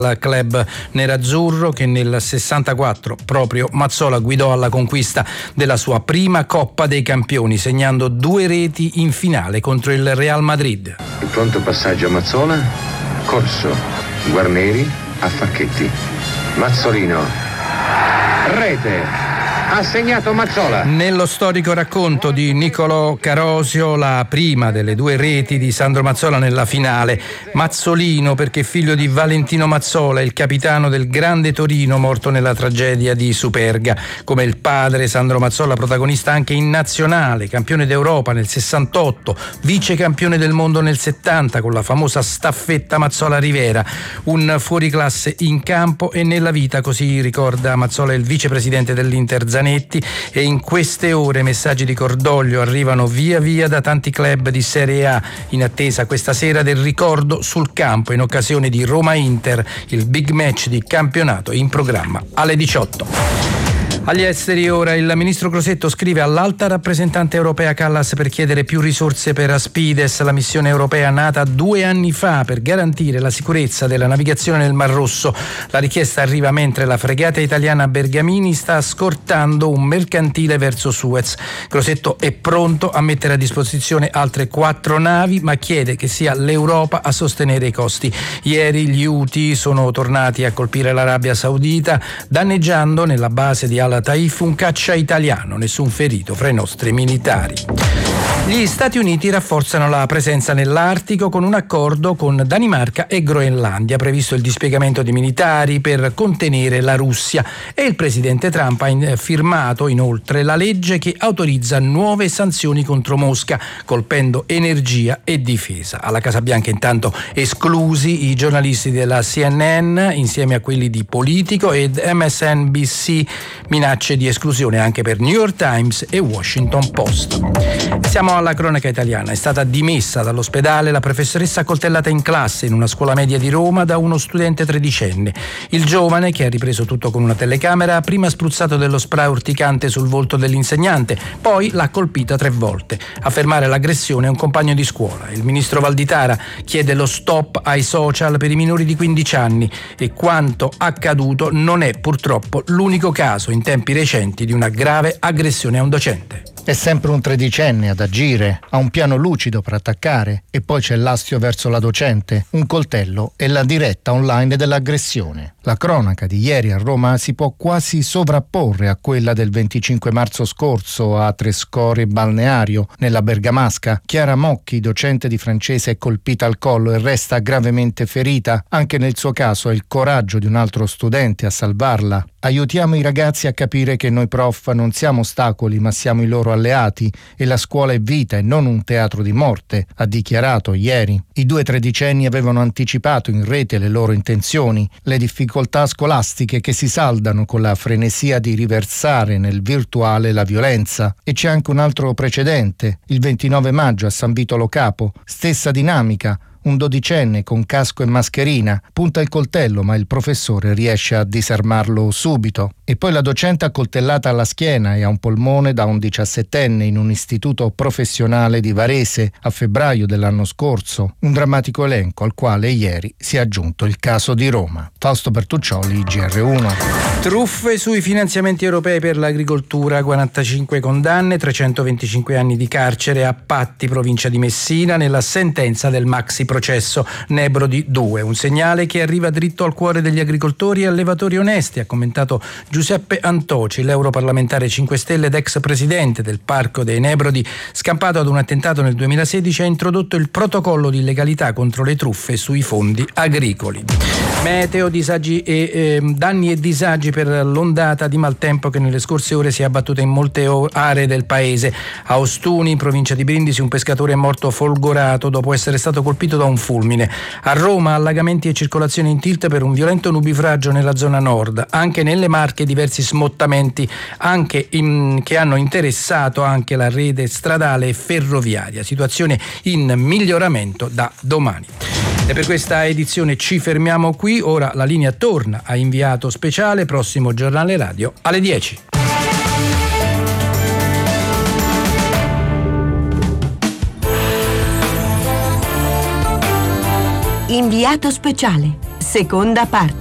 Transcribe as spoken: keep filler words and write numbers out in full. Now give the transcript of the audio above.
al club nerazzurro che nel sessantaquattro proprio Mazzola guidò alla conquista della sua prima Coppa dei Campioni, segnando due reti in finale contro il Real Madrid. Il pronto passaggio a Mazzola, corso, Guarneri a Facchetti, Mazzolino, rete. Ha segnato Mazzola. Nello storico racconto di Niccolò Carosio, la prima delle due reti di Sandro Mazzola nella finale. Mazzolino perché figlio di Valentino Mazzola, il capitano del grande Torino morto nella tragedia di Superga. Come il padre, Sandro Mazzola protagonista anche in nazionale, campione d'Europa nel sessantotto, vice campione del mondo nel settanta con la famosa staffetta Mazzola-Rivera. Un fuoriclasse in campo e nella vita, così ricorda Mazzola il vicepresidente dell'Inter Zanetti. E in queste ore messaggi di cordoglio arrivano via via da tanti club di Serie A in attesa questa sera del ricordo sul campo in occasione di Roma-Inter, il big match di campionato in programma alle diciotto. Agli esteri ora il ministro Crosetto scrive all'alta rappresentante europea Callas per chiedere più risorse per Aspides, la missione europea nata due anni fa per garantire la sicurezza della navigazione nel Mar Rosso. La richiesta arriva mentre la fregata italiana Bergamini sta scortando un mercantile verso Suez. Crosetto è pronto a mettere a disposizione altre quattro navi, ma chiede che sia l'Europa a sostenere i costi. Ieri gli Houthi sono tornati a colpire l'Arabia Saudita, danneggiando nella base di Al Taif un caccia italiano, nessun ferito fra i nostri militari. Gli Stati Uniti rafforzano la presenza nell'Artico con un accordo con Danimarca e Groenlandia, previsto il dispiegamento di militari per contenere la Russia, e il presidente Trump ha firmato inoltre la legge che autorizza nuove sanzioni contro Mosca, colpendo energia e difesa. Alla Casa Bianca intanto esclusi i giornalisti della C N N insieme a quelli di Politico ed M S N B C, minacce di esclusione anche per New York Times e Washington Post. Siamo alla cronaca italiana. È stata dimessa dall'ospedale la professoressa accoltellata in classe in una scuola media di Roma da uno studente tredicenne. Il giovane, che ha ripreso tutto con una telecamera, ha prima spruzzato dello spray urticante sul volto dell'insegnante, poi l'ha colpita tre volte. A fermare l'aggressione è un compagno di scuola. Il ministro Valditara chiede lo stop ai social per i minori di quindici anni e quanto accaduto non è purtroppo l'unico caso in tempi recenti di una grave aggressione a un docente. È sempre un tredicenne ad agire, ha un piano lucido per attaccare e poi c'è l'astio verso la docente, un coltello e la diretta online dell'aggressione. La cronaca di ieri a Roma si può quasi sovrapporre a quella del venticinque marzo scorso a Trescore Balneario, nella Bergamasca. Chiara Mocchi, docente di francese, è colpita al collo e resta gravemente ferita. Anche nel suo caso è il coraggio di un altro studente a salvarla. Aiutiamo i ragazzi a capire che noi prof non siamo ostacoli ma siamo i loro alleati e la scuola è vita e non un teatro di morte, ha dichiarato ieri. I due tredicenni avevano anticipato in rete le loro intenzioni, le difficoltà scolastiche che si saldano con la frenesia di riversare nel virtuale la violenza. E c'è anche un altro precedente, il ventinove maggio a San Vito Lo Capo, stessa dinamica. Un dodicenne con casco e mascherina punta il coltello ma il professore riesce a disarmarlo subito. E poi la docente accoltellata alla schiena e a un polmone da un diciassettenne in un istituto professionale di Varese a febbraio dell'anno scorso. Un drammatico elenco al quale ieri si è aggiunto il caso di Roma. Fausto Bertuccioli, G R uno. Truffe sui finanziamenti europei per l'agricoltura, quarantacinque condanne, trecentoventicinque anni di carcere a Patti, provincia di Messina, nella sentenza del maxi processo Nebrodi due. Un segnale che arriva dritto al cuore degli agricoltori e allevatori onesti, ha commentato Giuseppe Antoci, l'europarlamentare cinque Stelle ed ex presidente del Parco dei Nebrodi, scampato ad un attentato nel duemilasedici, ha introdotto il protocollo di legalità contro le truffe sui fondi agricoli. Meteo, disagi e eh, danni e disagi per l'ondata di maltempo che nelle scorse ore si è abbattuta in molte aree del paese. A Ostuni, in provincia di Brindisi, un pescatore è morto folgorato dopo essere stato colpito da un fulmine. A Roma, allagamenti e circolazione in tilt per un violento nubifragio nella zona nord. Anche nelle Marche diversi smottamenti anche in, che hanno interessato anche la rete stradale e ferroviaria. Situazione in miglioramento da domani. E per questa edizione ci fermiamo qui. Ora la linea torna a inviato speciale, prossimo giornale radio alle dieci. Inviato speciale Seconda parte.